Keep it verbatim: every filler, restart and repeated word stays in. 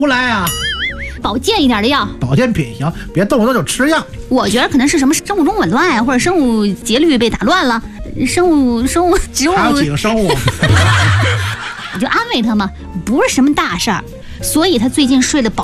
不来啊？ 保健一点的药， 保健品行，别动不动就吃药。 我觉得可能是什么生物钟紊乱呀，或者生物节律被打乱了，生物生物植物。 还有几个生物？ 我就安慰他嘛，不是什么大事儿，所以他最近睡得饱。